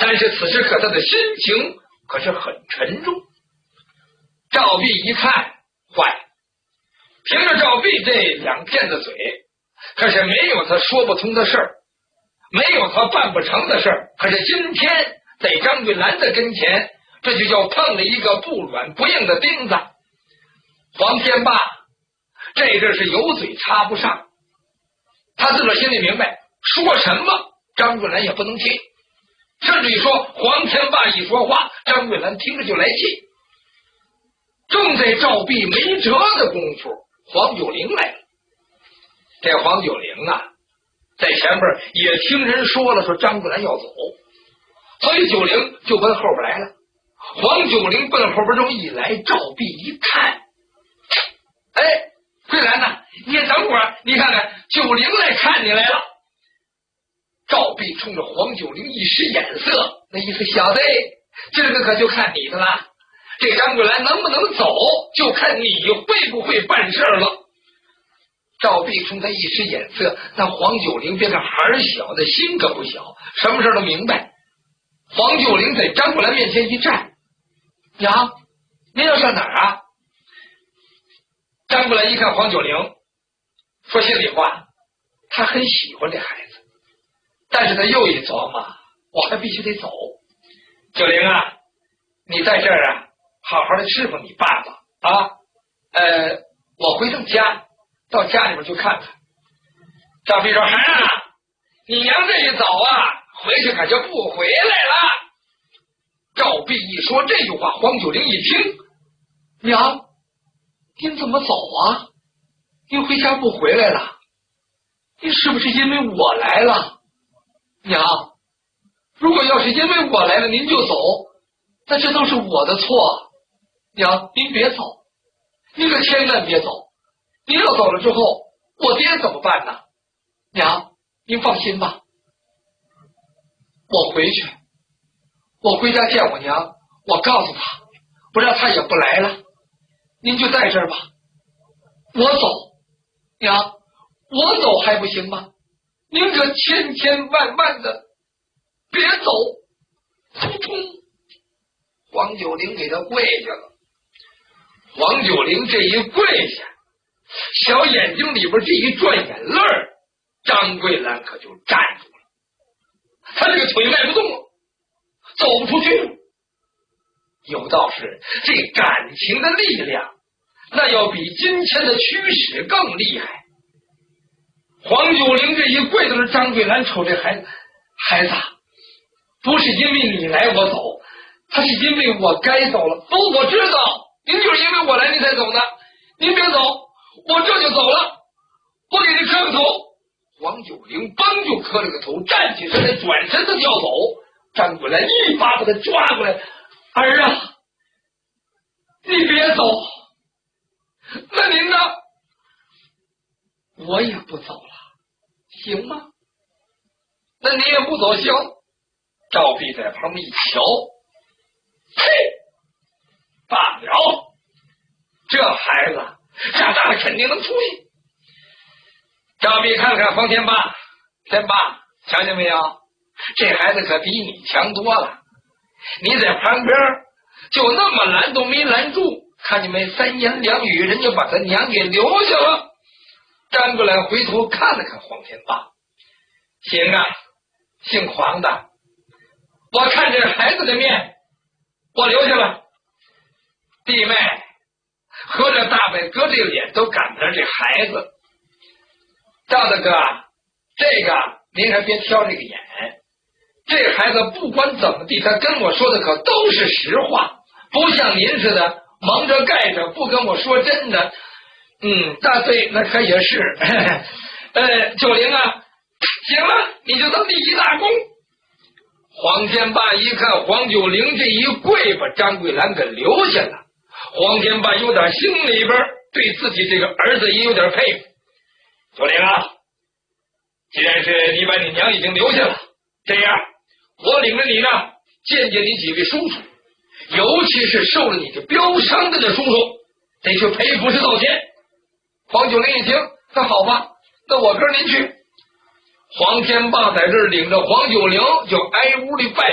但是此时可他的心情可是很沉重。赵壁一看，坏了，凭着赵壁这两片子嘴，可是没有他说不通的事儿，没有他办不成的事儿。可是今天在张桂兰的跟前，这就叫碰了一个不软不硬的钉子。黄天霸这阵是有嘴插不上，他自个儿心里明白，说什么张桂兰也不能听，甚至于说黄天霸一说话，张桂兰听着就来气。正在赵壁没辙的功夫，黄九龄来了。这黄九龄啊，在前边也听人说了，说张桂兰要走，所以九龄就奔后边来了。黄九龄奔后边这么一来，赵壁一看，哎，桂兰呐，你等会儿，你看看九龄来看你来了。赵壁冲着黄九龄一使眼色，那意思小子，这个可就看你的了。这张桂兰能不能走，就看你会不会办事了。赵壁冲他一使眼色，那黄九龄别看孩儿小的心可不小，什么事都明白。黄九龄在张桂兰面前一站，娘，您要上哪儿啊？张桂兰一看黄九龄，说心里话，他很喜欢这孩子，但是他又一琢磨，我还必须得走。九龄啊，你在这儿啊，好好的侍奉你爸爸啊。我回趟家，到家里边去看看。赵壁说：“孩儿啊，你娘这一走啊，回去可就不回来了。”赵壁一说这句话，黄九龄一听，娘，您怎么走啊？您回家不回来了？您是不是因为我来了？娘，如果要是因为我来了您就走，那这都是我的错。娘，您别走，您可千万别走。您要走了之后，我爹怎么办呢？娘，您放心吧，我回去，我回家见我娘，我告诉她，不然她也不来了。您就在这儿吧，我走。娘，我走还不行吗？您可千千万万的别走。扑通，黄九龄给他跪下了。黄九龄这一跪下，小眼睛里边这一转眼泪儿，张桂兰可就站住了，他这个腿迈不动了，走不出去了。有道是这感情的力量，那要比金钱的驱使更厉害。黄九龄这一跪到这，张桂兰瞅这孩子，孩子，不是因为你来我走，他是因为我该走了。不，我知道您就是因为我来您才走的，您别走，我这就走了，我给您磕个头。黄九龄梆就磕了个头，站起身来，转身他就要走。张桂兰一把把他抓过来，儿啊，你别走。那您呢？我也不走了，行吗？那你也不走行。赵壁在旁边一瞧，嘿，罢了，这孩子长大了肯定能出息。赵壁看看黄天霸，天霸，瞧见没有？这孩子可比你强多了。你在旁边就那么拦都没拦住，看见没？三言两语，人家把他娘给留下了。张桂兰回头看了看黄天霸，行啊，姓黄的，我看这孩子的面，我留下了。弟妹，合着大伯哥这个脸都赶不上这孩子。赵大哥，这个您还别挑这个眼，这孩子不管怎么地，他跟我说的可都是实话，不像您似的蒙着盖着不跟我说真的。大对，那可也是。九龄啊，行了，你就当立一大功。黄天霸一看黄九龄这一跪，把张桂兰给留下了。黄天霸有点心里边对自己这个儿子也有点佩服。九龄啊，既然是你把你娘已经留下了，这样我领着你呢，见见你几位叔叔，尤其是受了你这标伤的这叔叔，得去赔不是道歉。黄九龄一听，那好吧，那我跟您去。黄天霸在这儿领着黄九龄就挨屋里拜